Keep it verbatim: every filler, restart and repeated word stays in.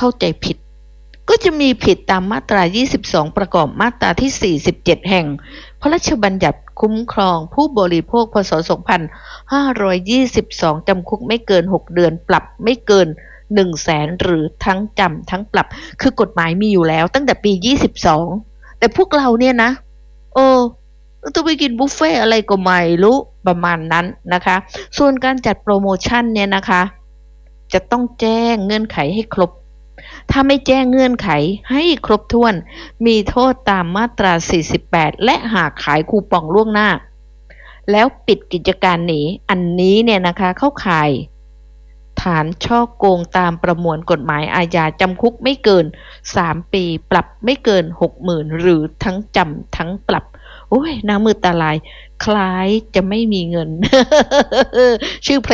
เข้าใจผิดก็จะมีผิดตามมาตรายี่สิบสองประกอบมาตราที่สี่สิบเจ็ดแห่งพระราชบัญญัติคุ้มครองผู้บริโภคพ.ศ. สองพันห้าร้อยยี่สิบสองจำคุกไม่เกินหกเดือนปรับไม่เกินหนึ่งแสนหรือทั้งจำทั้งปรับคือกฎหมายมีอยู่แล้วตั้งแต่ปียี่สิบสองแต่พวกเราเนี่ยนะเออต้องไปกินบุฟเฟ่อะไรก็ไม่รู้ประมาณนั้นนะคะส่วนการจัดโปรโมชั่นเนี่ยนะคะจะต้องแจ้งเงื่อนไขให้ครบถ้าไม่แจ้งเงื่อนไขให้ครบถ้วนมีโทษตามมาตราสี่สิบแปดและหากขายคูปองล่วงหน้าแล้วปิดกิจการหนีอันนี้เนี่ยนะคะเข้าข่ายฐานฉ้อโกงตามประมวลกฎหมายอาญาจำคุกไม่เกินสามปีปรับไม่เกิน หกหมื่น หรือทั้งจำทั้งปรับโอ้ยหน้ามืดตาลายคล้ายจะไม่มีเงิน ชื่อเพลง